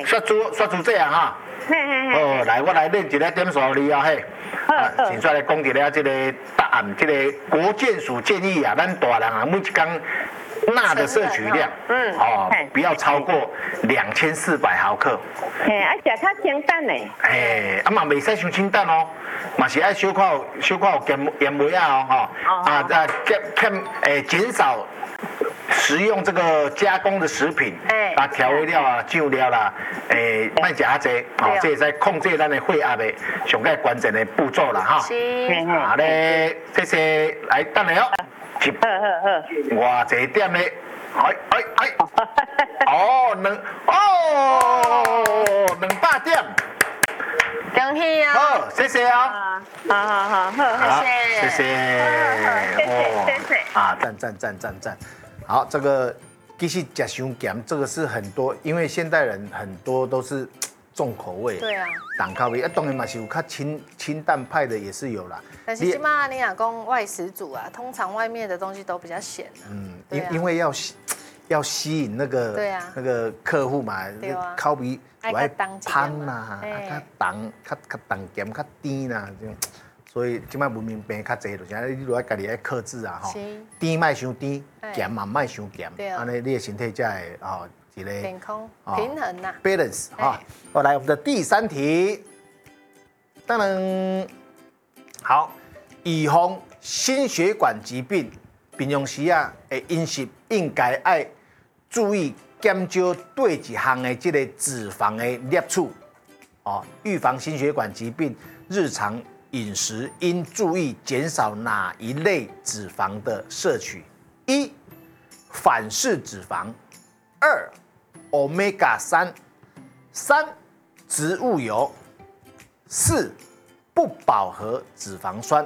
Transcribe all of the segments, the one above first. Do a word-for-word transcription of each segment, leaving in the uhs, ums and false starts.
刷出刷出这样哈。哦，来，我来练一个点数你啊嘿。啊，先出来讲一下这个答案，这个国健署建议啊，咱大人啊，每一天钠的摄取量，嗯，哦，不要超过两千四百毫克。 嘿，啊，食较清淡的。 嘿，啊嘛袂使伤清淡哦，嘛是爱小可有小可有盐盐味啊哦，哈，啊啊减减诶减少。食用这个加工的食品，哎，啊调味料啊、酱料啦，诶，卖食较济，哦，这在控制咱的血压的上个关键的步骤啦，哈。 是。 好咧，这些来等下哦。 好好好。 偌济点咧？哎哎哎。哦，两哦两百点。 恭喜啊！ 好，谢谢啊。 好好好好，谢谢。 谢谢。 哦，谢谢。 啊，赞赞赞赞赞。好，这个其实吃伤咸，这个是很多，因为现代人很多都是重口味， 对啊， 重口味啊，当然嘛是有较清清淡派的也是有啦。 但是起码你讲讲外食族啊，通常外面的东西都比较咸、啊。嗯， 因、啊、因为要要吸引那个对啊那个客户嘛，对啊，口味我爱香呐，啊较重较较重咸较甜呐这种。所以即摆文明病较济，就是你如果家己爱克制啊，吼，甜莫伤甜，咸嘛莫伤咸，安尼你的身体才会哦一个健康平衡呐 balance 哈。好，来我们的第三题，当然好，预防心血管疾病，平常时啊的饮食应该爱注意减少对一项的这个脂肪的摄取哦，预防心血管疾病，日常饮食应注意减少哪一类脂肪的摄取？一、反式脂肪；二、omega 三；三、植物油；四、不饱和脂肪酸。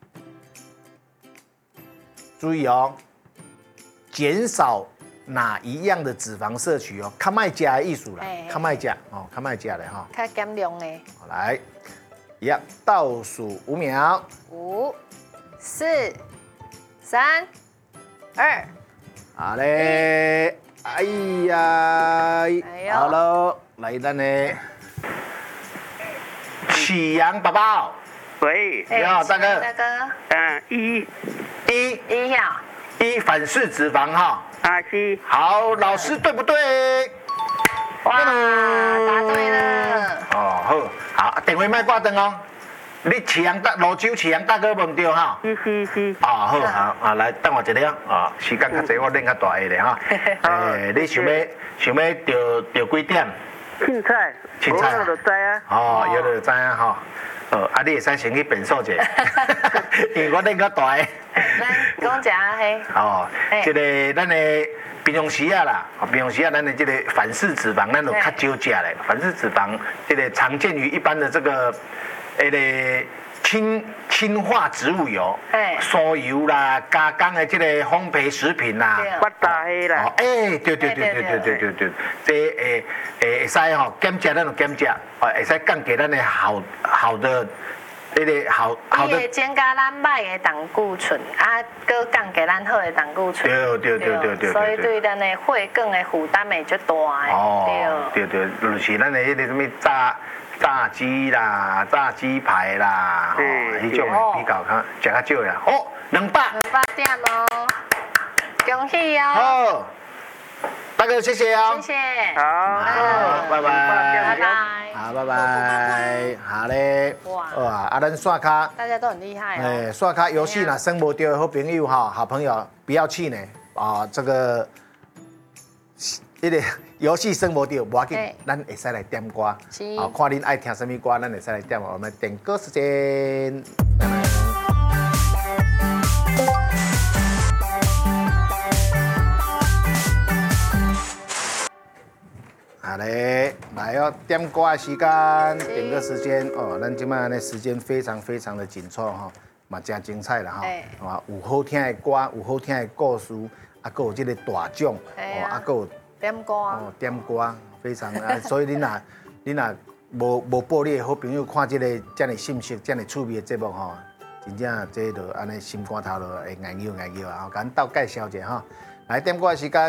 注意哦，减少哪一样的脂肪摄取哦？较卖加的意思啦，较卖加哦，较卖加的哈。 较减量的。 好来。一样，倒数五秒， 五、四、三、二， 好嘞，哎呀，好了，来咱的启阳宝宝， 喂， 你好，大哥， 大哥， 嗯，一， 一， 一呀， 一反式脂肪哈， 啊是， 好，老师对不对？ 哇，答对了。 哦，好。好，电话莫挂断哦。你启阳大泸州启阳大哥问对哈？ 是是是。 啊好好啊，来等我一下啊，时间较济，我练较大下咧哈。诶，你想要想要钓钓几点？ 凊彩， 凊彩就知啊。 哦，有就知啊哈。哦，啊，你会使先去变数者，因为我练较大个。 咱讲一下嘿。 哦，这个咱的。平常时啊啦，平常时啊，咱的这个反式脂肪，咱就较少食咧。反式脂肪，这个常见于一般的这个，诶个氢氢化植物油、酥油啦、加工的这个烘焙食品啦、 发大黑啦。 哦，哎，对对对对对对对对，这诶诶会使吼减食，咱就减食，哦，会使降低咱的好好的。那个好好的， 伊会增加咱歹的胆固醇，啊，搁降给咱好的胆固醇。 对对对对对。 所以对咱的血管的负担会较大的。 哦，对对，就是咱的迄个什么炸炸鸡啦、炸鸡排啦，哦，迄种的比较较食较少啦。哦，两百。 两百点哦，恭喜哦。 好，大哥谢谢哦。 谢谢。 好， 拜拜。 拜拜。 好，拜拜。好嘞。哇。哇，啊，咱刷卡。 大家都很厉害哦。 哎，刷卡游戏呢，生无到的好朋友哈，好朋友不要气馁啊，这个，一个游戏生无到，无要紧，咱会使来点歌。是。啊，看恁爱听什么歌，咱会使来点。我们点歌时间。好嘞，来哦，点歌的时间，点歌时间哦，咱今麦呢时间非常非常的紧凑哈，嘛真精彩啦哈，啊有好听的歌，有好听的故事，啊，还有这个大奖，哦，啊，还有点歌，哦， 点歌，非常啊，所以你若你若无无报你的好朋友看这个这样信息、这样趣味的节目吼，真正这就安尼心肝头就会硬摇硬摇啊，甲咱斗介绍者哈，来点歌的时间。